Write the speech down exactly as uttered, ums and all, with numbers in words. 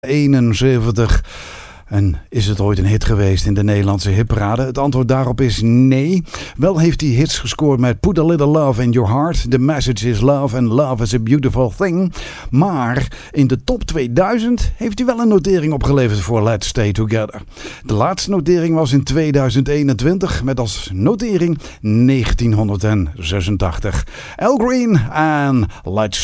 eenenzeventig. En is het ooit een hit geweest in de Nederlandse hitparade? Het antwoord daarop is nee. Wel heeft hij hits gescoord met Put a Little Love in Your Heart, The Message is Love and Love is a Beautiful Thing. Maar in de top tweeduizend heeft hij wel een notering opgeleverd voor Let's Stay Together. De laatste notering was in tweeduizend eenentwintig met als notering negentienhonderdzesentachtig. Al Green en Let's